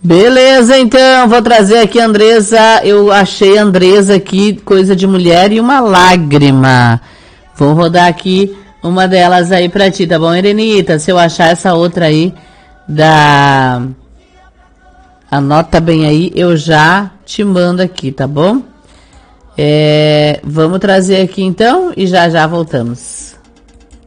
Beleza, então, vou trazer aqui a Andresa. Eu achei a Andresa aqui, coisa de mulher e uma lágrima. Vou rodar aqui uma delas aí pra ti, tá bom, Erenita? Se eu achar essa outra aí, anota bem aí, eu já te mando aqui, tá bom? Vamos trazer aqui então e já voltamos.